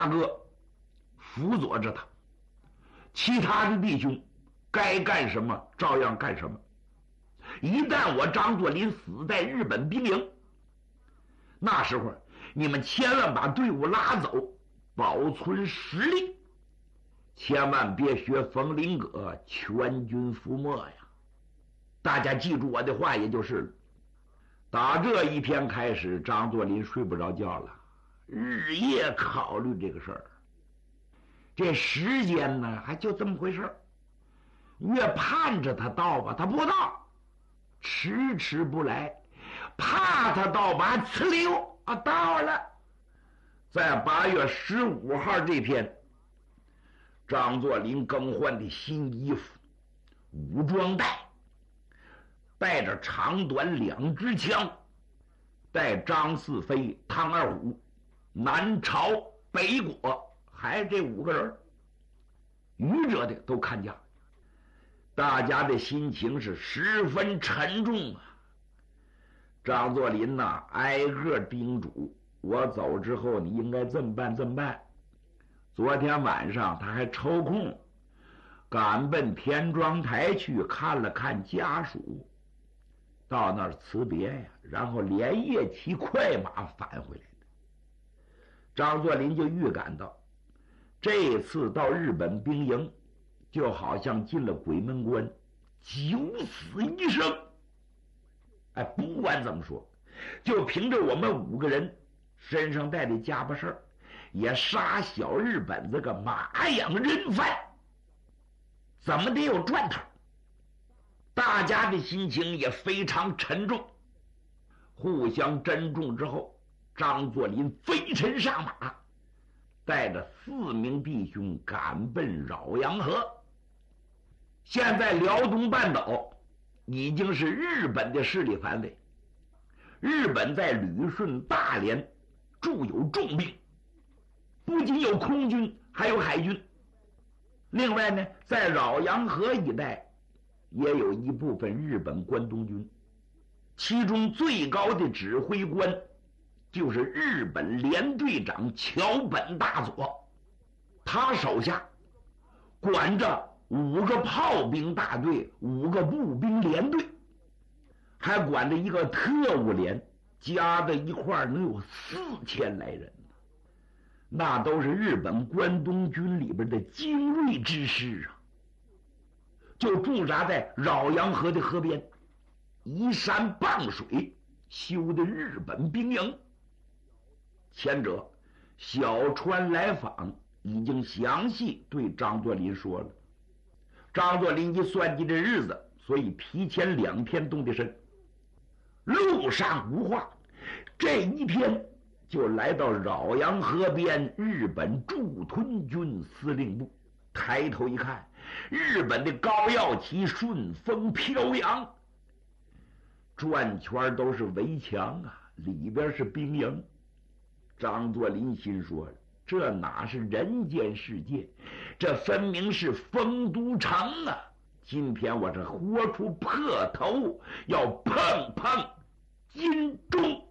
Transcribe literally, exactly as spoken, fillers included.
哥辅佐着他，其他的弟兄该干什么照样干什么。一旦我张作霖死在日本兵营，那时候你们千万把队伍拉走，保存实力，千万别学冯林阁全军覆没呀！大家记住我的话，也就是了。打这一天开始，张作霖睡不着觉了，日夜考虑这个事儿。这时间呢，还就这么回事儿，越盼着他到吧，他不到，迟迟不来，怕他到吧，呲溜啊，到了。在八月十五号这天，张作霖更换的新衣服，武装带，带着长短两支枪，带张四飞、汤二虎、南朝、北果，还这五个人，愚者的都看家。大家的心情是十分沉重啊。张作霖呐、啊，挨个叮嘱我走之后你应该这么办这么办。昨天晚上他还抽空赶奔田庄台去看了看家属，到那儿辞别呀，然后连夜骑快马返回来的。张作霖就预感到，这次到日本兵营就好像进了鬼门关，九死一生。哎，不管怎么说，就凭着我们五个人身上带的家伙事儿，也杀小日本这个马养人贩，怎么得有赚头。大家的心情也非常沉重，互相珍重之后，张作霖飞身上马，带着四名弟兄赶奔饶阳河。现在辽东半岛已经是日本的势力范围，日本在旅顺、大连驻有重兵，不仅有空军，还有海军。另外呢，在饶阳河一带也有一部分日本关东军，其中最高的指挥官就是日本联队长桥本大佐，他手下管着五个炮兵大队，五个步兵连队，还管着一个特务连，加在一块能有四千来人，那都是日本关东军里边的精锐之师啊！就驻扎在饶阳河的河边，依山傍水修的日本兵营。前者小川来访已经详细对张作霖说了，张作霖一算计这日子，所以提前两天动的身。路上无话，这一天就来到饶阳河边日本驻屯军司令部。抬头一看，日本的高耀旗顺风飘扬，转圈都是围墙啊，里边是兵营。张作霖心说，这哪是人间世界，这分明是丰都城啊！今天我这豁出破头，要碰碰金钟。